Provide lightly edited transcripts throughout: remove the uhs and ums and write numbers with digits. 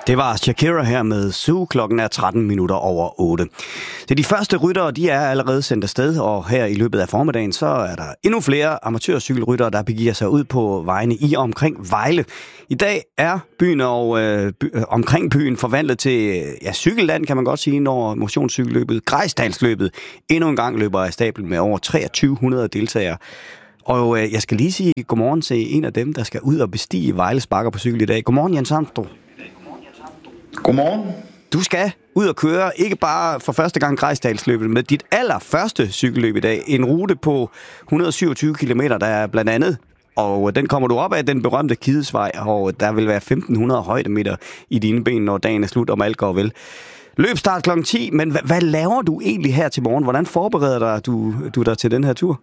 Det var Shakira her med Zoo. Klokken er 13 minutter over 8. Det er de første ryttere, de er allerede sendt afsted, og her i løbet af formiddagen, så er der endnu flere amatørcykelryttere, der begiver sig ud på vejene i og omkring Vejle. I dag er byen og omkring byen forvandlet til cykelland, kan man godt sige, når motionscykelløbet Grejsdalsløbet endnu en gang løber af stablen med over 2300 deltagere. Og jeg skal lige sige godmorgen til en af dem, der skal ud og bestige Vejles bakker på cykel i dag. Godmorgen, Jens Amstrup. Godmorgen. Du skal ud og køre, ikke bare for første gang Grejsdalsløbet, men dit allerførste cykelløb i dag. En rute på 127 km, der er blandt andet, og den kommer du op af, den berømte Kidesvej, og der vil være 1500 højdemeter i dine ben, når dagen er slut, om alt går vel. Løbstart kl. 10, men hvad laver du egentlig her til morgen? Hvordan forbereder du dig til den her tur?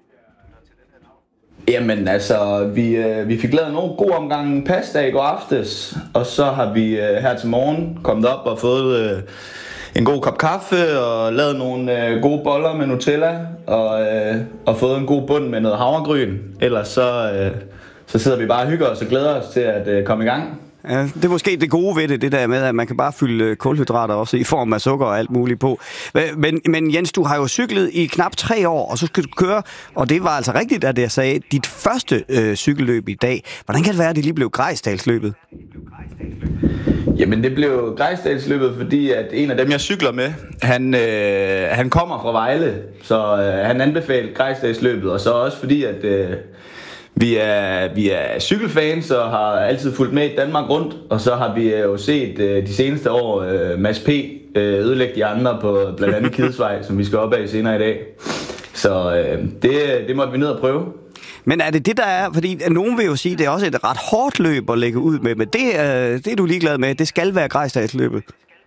Jamen altså, vi fik lavet nogle gode omgange pasdag i går aftes, og så har vi her til morgen kommet op og fået en god kop kaffe og lavet nogle gode boller med Nutella og fået en god bund med noget havregryn. Ellers så sidder vi bare og hygger os og glæder os til at komme i gang. Ja, det er måske det gode ved det der med, at man kan bare fylde kulhydrater også i form af sukker og alt muligt på. Men Jens, du har jo cyklet i knap 3 år, og så skal du køre, og det var altså rigtigt, at jeg sagde, dit første cykelløb i dag. Hvordan kan det være, at det lige blev Grejsdalsløbet? Jamen det blev Grejsdalsløbet, fordi at en af dem, jeg cykler med, han kommer fra Vejle, så han anbefalede Grejsdalsløbet, og så også fordi, at vi er cykelfans og har altid fulgt med i Danmark rundt, og så har vi jo set de seneste år Mads P. ødelægge de andre på blandt andet Kidesvej, som vi skal op af senere i dag. Så det måtte vi ned og prøve. Men er det der er, fordi nogen vil jo sige, at det er også et ret hårdt løb at lægge ud med, men det er du ligeglad med, det skal være Grejsdalsløbet.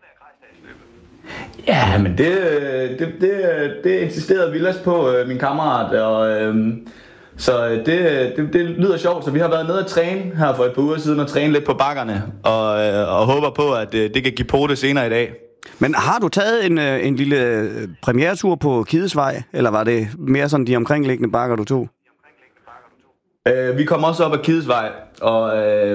Ja, men det insisterede Vilas på, min kammerat, og så det lyder sjovt, så vi har været nede at træne her for et par uger siden og træne lidt på bakkerne, og håber på, at det kan give på det senere i dag. Men har du taget en lille premieretur på Kidesvej, eller var det mere sådan de omkringliggende bakker, du tog? Vi kom også op ad Kidesvej, og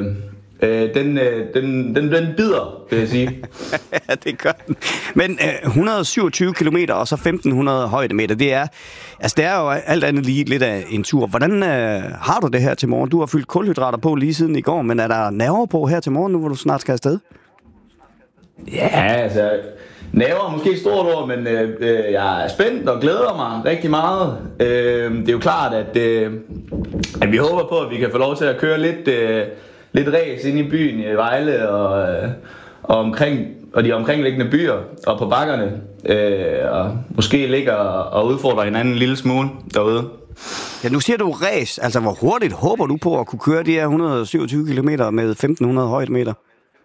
den bider, vil jeg sige. Ja, det gør den. Men 127 kilometer og så 1500 højdemeter, det er jo alt andet lige lidt af en tur. Hvordan har du det her til morgen? Du har fyldt kulhydrater på lige siden i går, men er der nerver på her til morgen, nu hvor du snart skal afsted? Ja, altså, nerver er måske et stort ord, men jeg er spændt og glæder mig rigtig meget. Det er jo klart, at vi håber på, at vi kan få lov til at køre lidt ræs ind i byen i Vejle og de omkringliggende byer og på bakkerne, og måske ligger og udfordrer hinanden en lille smule derude. Ja, nu siger du ræs. Altså, hvor hurtigt håber du på at kunne køre de her 127 km med 1500 højdemeter?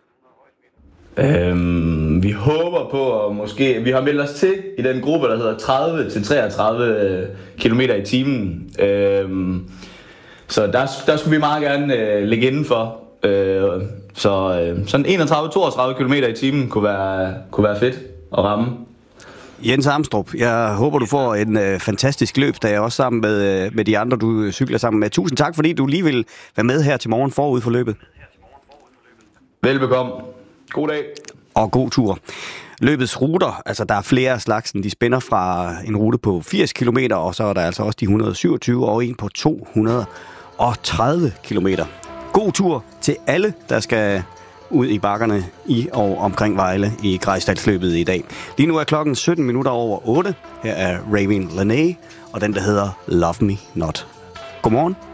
Vi håber på at måske... Vi har meldt os til i den gruppe, der hedder 30-33 km i timen. Så der skulle vi meget gerne ligge indenfor. Sådan 31-32 km i timen kunne være fedt at ramme. Jens Amstrup, jeg håber, du får en fantastisk løbsdag, også sammen med de andre, du cykler sammen med. Tusind tak, fordi du lige vil være med her til morgen forud for løbet. Velbekomme. God dag. Og god tur. Løbets ruter, altså der er flere slags, de spænder fra en rute på 80 km, og så er der altså også de 127 og en på 230 km. God tur til alle, der skal ud i bakkerne i og omkring Vejle i Grejsdalsløbet i dag. Lige nu er klokken 17 minutter over 8. Her er Ravin Lenae, og den der hedder Love Me Not. Godmorgen.